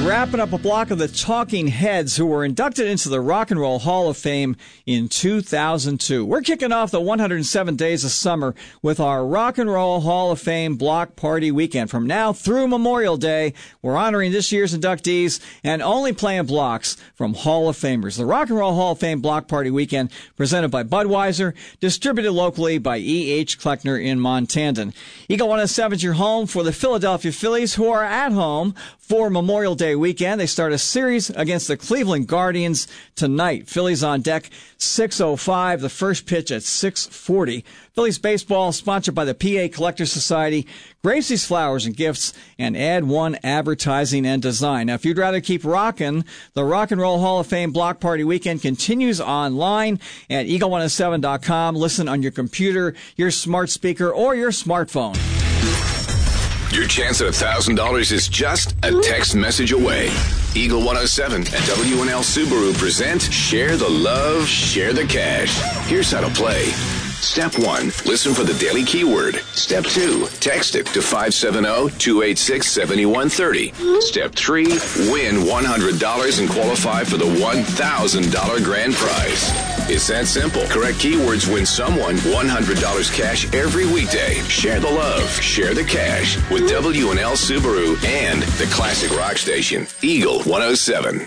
wrapping up a block of the Talking Heads who were inducted into the Rock and Roll Hall of Fame in 2002. We're kicking off the 107 days of summer with our Rock and Roll Hall of Fame block party weekend. From now through Memorial Day, we're honoring this year's inductees and only playing blocks from Hall of Famers. The Rock and Roll Hall of Fame block party weekend presented by Budweiser, distributed locally by E.H. Kleckner in Montandan. Eagle 107 is your home for the Philadelphia Phillies, who are at home for Memorial Day weekend. They start a series against the Cleveland Guardians tonight. Phillies on deck, 6:05. The first pitch at 6:40. Phillies baseball sponsored by the PA Collectors Society, Gracie's Flowers and Gifts, and Ad One Advertising and Design. Now, if you'd rather keep rocking, the Rock and Roll Hall of Fame block party weekend continues online at eagle107.com. Listen on your computer, your smart speaker, or your smartphone. Your chance at $1,000 is just a text message away. Eagle 107 and WNL Subaru present Share the Love, Share the Cash. Here's how to play. Step 1, listen for the daily keyword. Step 2, text it to 570-286-7130. Step 3, win $100 and qualify for the $1,000 grand prize. It's that simple. Correct keywords win someone $100 cash every weekday. Share the love, share the cash with WNL Subaru and the classic rock station, Eagle 107.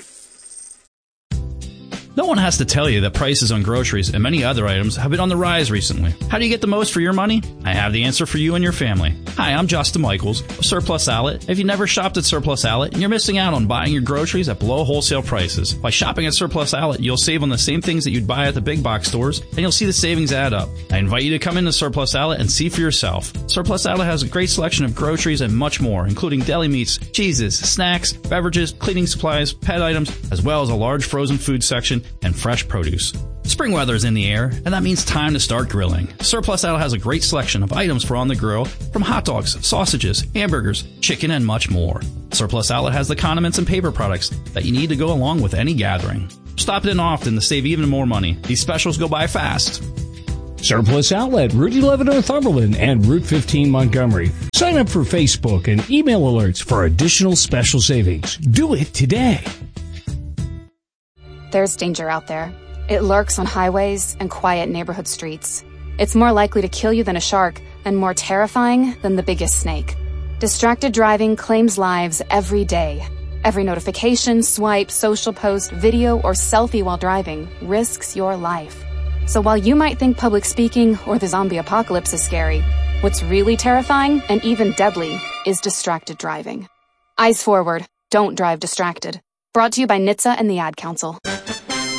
No one has to tell you that prices on groceries and many other items have been on the rise recently. How do you get the most for your money? I have the answer for you and your family. Hi, I'm Justin Michaels of Surplus Outlet. If you never shopped at Surplus Outlet, you're missing out on buying your groceries at below wholesale prices. By shopping at Surplus Outlet, you'll save on the same things that you'd buy at the big box stores, and you'll see the savings add up. I invite you to come into Surplus Outlet and see for yourself. Surplus Outlet has a great selection of groceries and much more, including deli meats, cheeses, snacks, beverages, cleaning supplies, pet items, as well as a large frozen food section and fresh produce. Spring weather is in the air, and that means time to start grilling. Surplus Outlet has a great selection of items for on the grill, from hot dogs, sausages, hamburgers, chicken, and much more. Surplus Outlet has the condiments and paper products that you need to go along with any gathering. Stop in often to save even more money. These specials go by fast. Surplus Outlet, Route 11 Northumberland and Route 15 Montgomery. Sign up for Facebook and email alerts for additional special savings. Do it today. There's danger out there. It lurks on highways and quiet neighborhood streets. It's more likely to kill you than a shark and more terrifying than the biggest snake. Distracted driving claims lives every day. Every notification, swipe, social post, video, or selfie while driving risks your life. So while you might think public speaking or the zombie apocalypse is scary, what's really terrifying and even deadly is distracted driving. Eyes forward. Don't drive distracted. Brought to you by NHTSA and the Ad Council.